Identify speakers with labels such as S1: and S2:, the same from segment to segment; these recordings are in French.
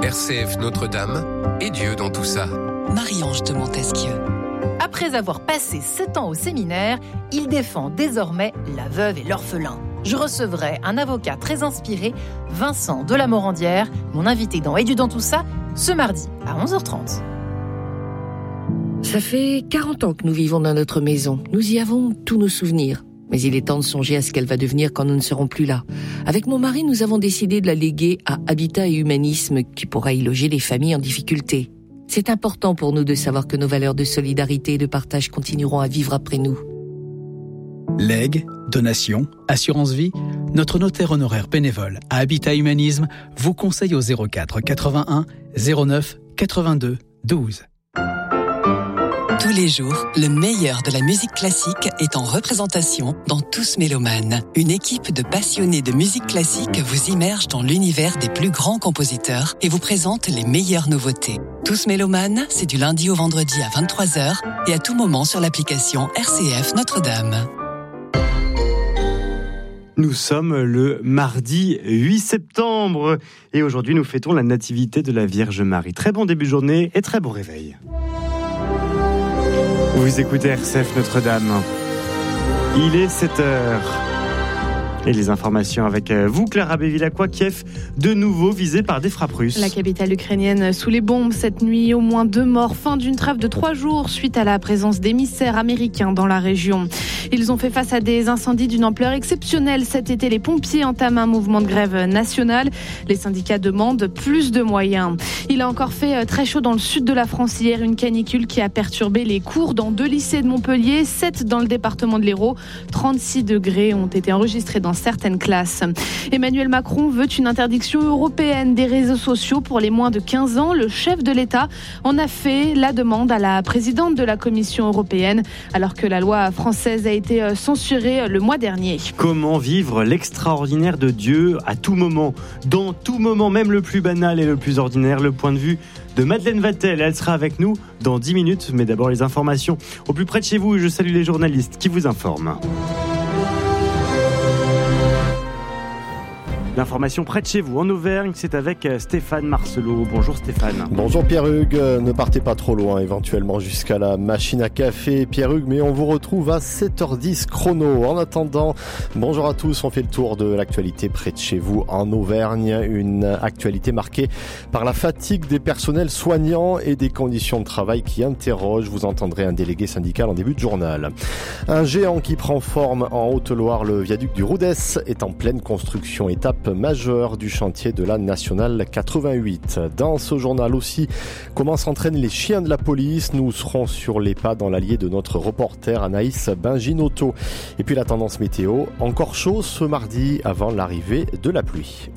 S1: RCF Notre-Dame et Dieu dans tout ça.
S2: Marie-Ange de Montesquieu.
S3: Après avoir passé 7 ans au séminaire, il défend désormais la veuve et l'orphelin. Je recevrai un avocat très inspiré, Vincent de la Morandière, mon invité dans Et Dieu dans tout ça, ce mardi à 11h30.
S4: Ça fait 40 ans que nous vivons dans notre maison. Nous y avons tous nos souvenirs. Mais il est temps de songer à ce qu'elle va devenir quand nous ne serons plus là. Avec mon mari, nous avons décidé de la léguer à Habitat et Humanisme, qui pourra y loger les familles en difficulté. C'est important pour nous de savoir que nos valeurs de solidarité et de partage continueront à vivre après nous.
S5: Legs, donations, assurance vie, notre notaire honoraire bénévole à Habitat Humanisme vous conseille au 04 81 09 82 12.
S2: Tous les jours, le meilleur de la musique classique est en représentation dans Tous Mélomanes. Une équipe de passionnés de musique classique vous immerge dans l'univers des plus grands compositeurs et vous présente les meilleures nouveautés. Tous Mélomanes, c'est du lundi au vendredi à 23h et à tout moment sur l'application RCF Notre-Dame.
S6: Nous sommes le mardi 8 septembre et aujourd'hui nous fêtons la nativité de la Vierge Marie. Très bon début de journée et très bon réveil. Vous écoutez RCF Notre-Dame. Il est 7h. Et les informations avec vous, Clara Bévilacqua. Kiev, de nouveau visé par des frappes russes.
S7: La capitale ukrainienne sous les bombes cette nuit, au moins 2 morts. Fin d'une trêve de 3 jours suite à la présence d'émissaires américains dans la région. Ils ont fait face à des incendies d'une ampleur exceptionnelle. Cet été, les pompiers entament un mouvement de grève nationale. Les syndicats demandent plus de moyens. Il a encore fait très chaud dans le sud de la France hier. Une canicule qui a perturbé les cours dans 2 lycées de Montpellier, 7 dans le département de l'Hérault. 36 degrés ont été enregistrés dans certaines classes. Emmanuel Macron veut une interdiction européenne des réseaux sociaux pour les moins de 15 ans. Le chef de l'État en a fait la demande à la présidente de la Commission européenne, alors que la loi française a été censurée le mois dernier.
S6: Comment vivre l'extraordinaire de Dieu à tout moment, dans tout moment, même le plus banal et le plus ordinaire? Le point de vue de Madeleine Vatel, elle sera avec nous dans 10 minutes, mais d'abord les informations au plus près de chez vous. Je salue les journalistes qui vous informent. L'information près de chez vous, en Auvergne, c'est avec Stéphane Marcelot. Bonjour Stéphane.
S8: Bonjour Pierre-Hugues, ne partez pas trop loin, éventuellement jusqu'à la machine à café Pierre-Hugues, mais on vous retrouve à 7h10 chrono. En attendant, bonjour à tous, on fait le tour de l'actualité près de chez vous en Auvergne. Une actualité marquée par la fatigue des personnels soignants et des conditions de travail qui interrogent. Vous entendrez un délégué syndical en début de journal. Un géant qui prend forme en Haute-Loire, le viaduc du Roudès, est en pleine construction, étape majeure du chantier de la Nationale 88. Dans ce journal aussi, comment s'entraînent les chiens de la police. Nous serons sur les pas dans l'allié de notre reporter Anaïs Benginotto. Et puis la tendance météo, encore chaud ce mardi avant l'arrivée de la pluie.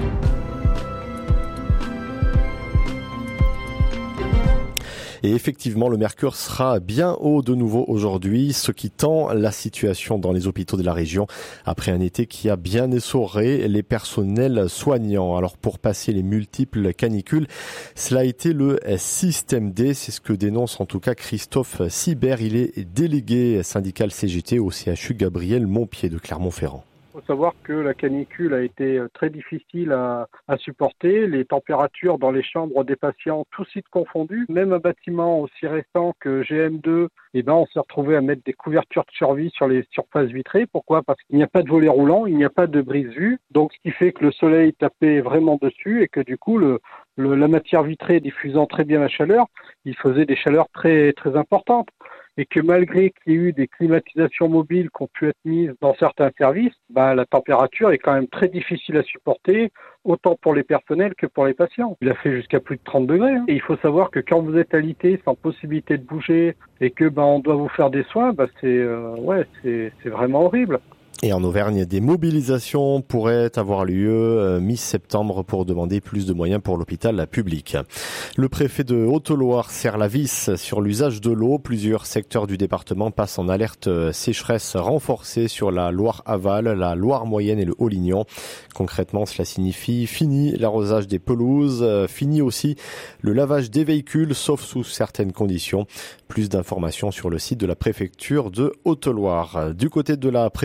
S8: Et effectivement, le mercure sera bien haut de nouveau aujourd'hui, ce qui tend la situation dans les hôpitaux de la région après un été qui a bien essoré les personnels soignants. Alors pour passer les multiples canicules, cela a été le système D, c'est ce que dénonce en tout cas Christophe Sibert. Il est délégué syndical CGT au CHU Gabriel Montpied de Clermont-Ferrand.
S9: Il faut savoir que la canicule a été très difficile à supporter. Les températures dans les chambres des patients, tous sites confondus, même un bâtiment aussi récent que GM2, on s'est retrouvé à mettre des couvertures de survie sur les surfaces vitrées. Pourquoi ? Parce qu'il n'y a pas de volet roulant, il n'y a pas de brise-vue. Donc ce qui fait que le soleil tapait vraiment dessus et que du coup la matière vitrée diffusant très bien la chaleur, il faisait des chaleurs très, très importantes. Et que malgré qu'il y ait eu des climatisations mobiles qui ont pu être mises dans certains services, la température est quand même très difficile à supporter, autant pour les personnels que pour les patients. Il a fait jusqu'à plus de 30 degrés. Et il faut savoir que quand vous êtes alité sans possibilité de bouger et que on doit vous faire des soins, c'est vraiment horrible.
S8: Et en Auvergne, des mobilisations pourraient avoir lieu mi-septembre pour demander plus de moyens pour l'hôpital public. Le préfet de Haute-Loire serre la vis sur l'usage de l'eau. Plusieurs secteurs du département passent en alerte sécheresse renforcée sur la Loire-Aval, la Loire-Moyenne et le Haut-Lignon. Concrètement, cela signifie fini l'arrosage des pelouses, fini aussi le lavage des véhicules, sauf sous certaines conditions. Plus d'informations sur le site de la préfecture de Haute-Loire. Du côté de la préfecture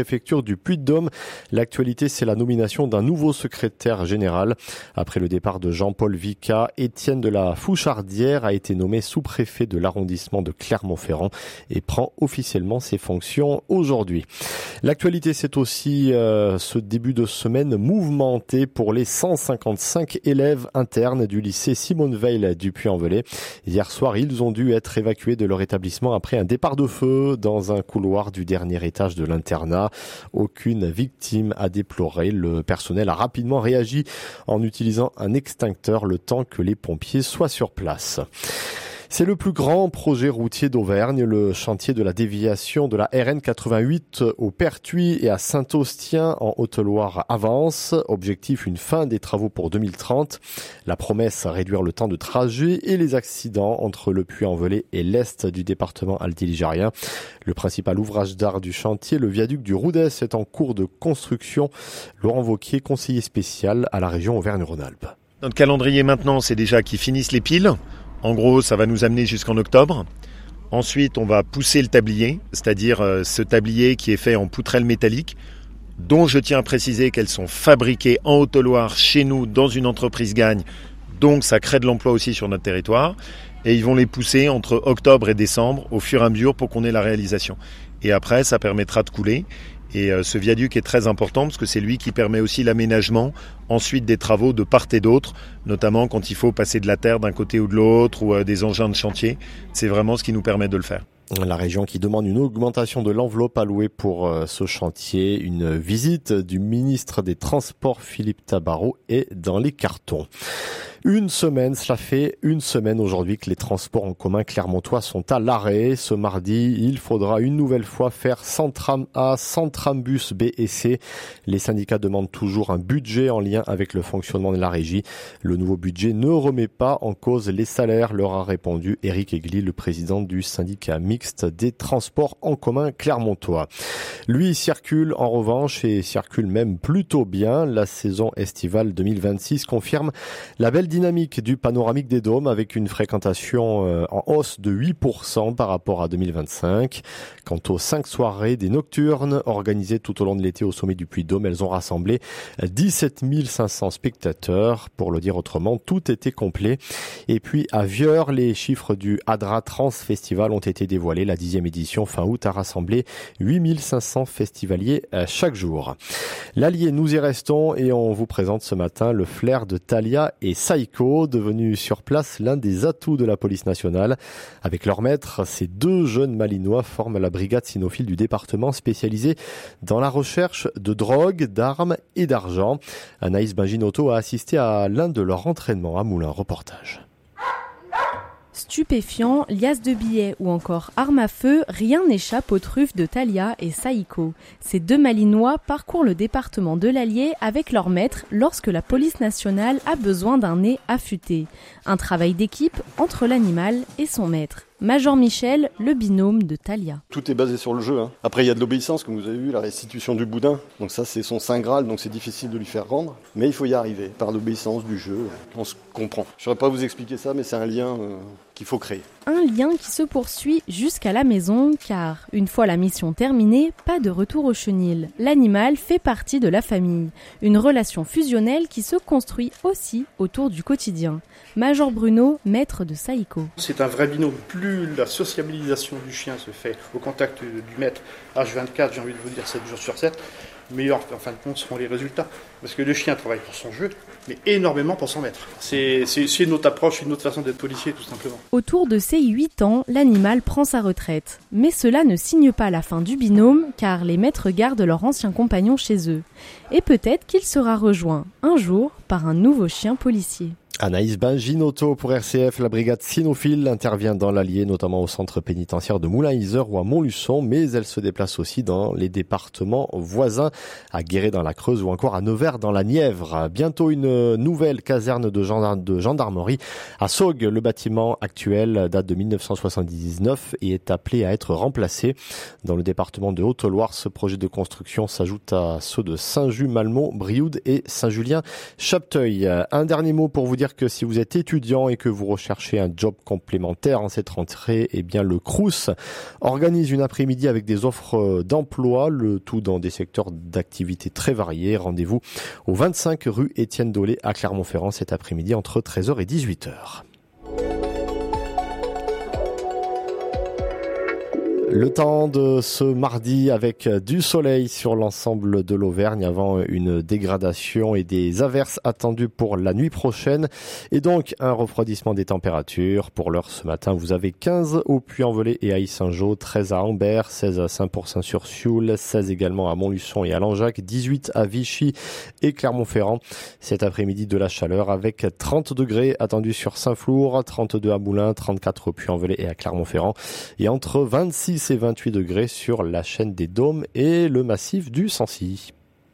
S8: du Puy-de-Dôme. L'actualité, c'est la nomination d'un nouveau secrétaire général. Après le départ de Jean-Paul Vicat, Étienne de la Fouchardière a été nommé sous-préfet de l'arrondissement de Clermont-Ferrand et prend officiellement ses fonctions aujourd'hui. L'actualité, c'est aussi ce début de semaine mouvementé pour les 155 élèves internes du lycée Simone Veil du Puy-en-Velay. Hier soir, ils ont dû être évacués de leur établissement après un départ de feu dans un couloir du dernier étage de l'internat. Aucune victime à déplorer. Le personnel a rapidement réagi en utilisant un extincteur le temps que les pompiers soient sur place. C'est le plus grand projet routier d'Auvergne. Le chantier de la déviation de la RN 88 au Pertuis et à Saint-Austien en Haute-Loire avance. Objectif, une fin des travaux pour 2030. La promesse, réduire le temps de trajet et les accidents entre le Puy-en-Velay et l'est du département altiligérien. Le principal ouvrage d'art du chantier, le viaduc du Roudès, est en cours de construction. Laurent Wauquiez, conseiller spécial à la région Auvergne-Rhône-Alpes.
S10: Notre calendrier maintenant, c'est déjà qu'ils finissent les piles. En gros, ça va nous amener jusqu'en octobre. Ensuite, on va pousser le tablier, c'est-à-dire ce tablier qui est fait en poutrelles métalliques, dont je tiens à préciser qu'elles sont fabriquées en Haute-Loire, chez nous, dans une entreprise Gagne. Donc, ça crée de l'emploi aussi sur notre territoire. Et ils vont les pousser entre octobre et décembre, au fur et à mesure, pour qu'on ait la réalisation. Et après, ça permettra de couler. Et ce viaduc est très important parce que c'est lui qui permet aussi l'aménagement ensuite des travaux de part et d'autre, notamment quand il faut passer de la terre d'un côté ou de l'autre ou des engins de chantier. C'est vraiment ce qui nous permet de le faire.
S8: La région qui demande une augmentation de l'enveloppe allouée pour ce chantier. Une visite du ministre des Transports Philippe Tabarot est dans les cartons. Cela fait une semaine aujourd'hui que les transports en commun clermontois sont à l'arrêt. Ce mardi, il faudra une nouvelle fois faire 100 trams A, 100 trambus B et C. Les syndicats demandent toujours un budget en lien avec le fonctionnement de la régie. Le nouveau budget ne remet pas en cause les salaires, leur a répondu Éric Egli, le président du syndicat mixte des transports en commun clermontois. Lui circule en revanche et circule même plutôt bien. La saison estivale 2026 confirme la belle dynamique du panoramique des Dômes avec une fréquentation en hausse de 8% par rapport à 2025. Quant aux 5 soirées des nocturnes organisées tout au long de l'été au sommet du Puy-de-Dôme, elles ont rassemblé 17 500 spectateurs. Pour le dire autrement, tout était complet. Et puis à Vieur, les chiffres du Hadra Trans Festival ont été dévoilés. La 10e édition fin août a rassemblé 8 500 festivaliers chaque jour. L'Allier, nous y restons et on vous présente ce matin le flair de Thalia et Saïko, devenu sur place l'un des atouts de la police nationale. Avec leur maître, ces deux jeunes Malinois forment la brigade cynophile du département spécialisée dans la recherche de drogue, d'armes et d'argent. Anaïs Benginotto a assisté à l'un de leurs entraînements à Moulins. Reportage.
S11: Stupéfiants, liasses de billets ou encore armes à feu, rien n'échappe aux truffes de Thalia et Saïko. Ces deux Malinois parcourent le département de l'Allier avec leur maître lorsque la police nationale a besoin d'un nez affûté. Un travail d'équipe entre l'animal et son maître. Major Michel, le binôme de Thalia.
S12: Tout est basé sur le jeu. Après, il y a de l'obéissance, comme vous avez vu, la restitution du boudin. Donc ça, c'est son saint graal, donc c'est difficile de lui faire rendre. Mais il faut y arriver, par l'obéissance du jeu. On se comprend. Je ne saurais pas vous expliquer ça, mais c'est un lien qu'il faut créer.
S11: Un lien qui se poursuit jusqu'à la maison, car une fois la mission terminée, pas de retour au chenil. L'animal fait partie de la famille. Une relation fusionnelle qui se construit aussi autour du quotidien. Major Bruno, maître de Saïko.
S13: C'est un vrai binôme. Plus la sociabilisation du chien se fait au contact du maître H24, j'ai envie de vous dire 7 jours sur 7, meilleurs en fin de compte seront les résultats. Parce que le chien travaille pour son jeu, mais énormément pour son maître. C'est une autre approche, une autre façon d'être policier tout simplement.
S11: Autour de ses 8 ans, l'animal prend sa retraite. Mais cela ne signe pas la fin du binôme, car les maîtres gardent leur ancien compagnon chez eux. Et peut-être qu'il sera rejoint un jour par un nouveau chien policier.
S8: Anaïs Benginotto pour RCF, la brigade cynophile intervient dans l'Allier, notamment au centre pénitentiaire de Moulins-Isère ou à Montluçon, mais elle se déplace aussi dans les départements voisins, à Guéret dans la Creuse ou encore à Nevers dans la Nièvre. Bientôt une nouvelle caserne de gendarmerie à Saugues. Le bâtiment actuel date de 1979 et est appelé à être remplacé. Dans le département de Haute-Loire, ce projet de construction s'ajoute à ceux de Saint-Just, Malmont, Brioude et Saint-Julien-Chapteuil. Un dernier mot pour vous dire dire que si vous êtes étudiant et que vous recherchez un job complémentaire en cette rentrée, eh bien le Crous organise une après-midi avec des offres d'emploi, le tout dans des secteurs d'activité très variés. Rendez-vous au 25 rue Étienne Dolé à Clermont-Ferrand cet après-midi entre 13h et 18h. Le temps de ce mardi avec du soleil sur l'ensemble de l'Auvergne avant une dégradation et des averses attendues pour la nuit prochaine et donc un refroidissement des températures. Pour l'heure ce matin, vous avez 15 au Puy-en-Velay et à Yssingeaux, 13 à Ambert, 16 à Saint-Pourçain-sur-Sioule, 16 également à Montluçon et à Langeac, 18 à Vichy et Clermont-Ferrand. Cet après-midi de la chaleur avec 30 degrés attendus sur Saint-Flour, 32 à Moulins, 34 au Puy-en-Velay et à Clermont-Ferrand et entre 26 et 28 degrés sur la chaîne des Dômes et le massif du Sancy.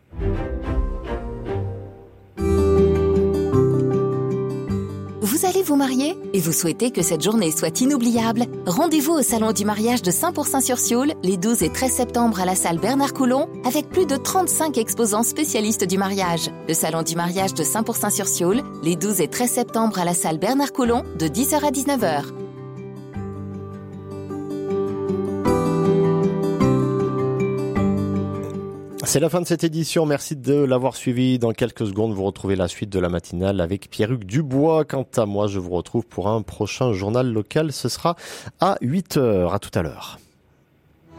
S14: Vous allez vous marier et vous souhaitez que cette journée soit inoubliable? Rendez-vous au Salon du mariage de Saint-Pourçain-sur-Sioule les 12 et 13 septembre à la salle Bernard Coulon avec plus de 35 exposants spécialistes du mariage. Le Salon du mariage de Saint-Pourçain-sur-Sioule les 12 et 13 septembre à la salle Bernard Coulon de 10h à 19h.
S8: C'est la fin de cette édition. Merci de l'avoir suivi. Dans quelques secondes, vous retrouvez la suite de la matinale avec Pierre-Hugues Dubois. Quant à moi, je vous retrouve pour un prochain journal local. Ce sera à 8h. À tout à l'heure.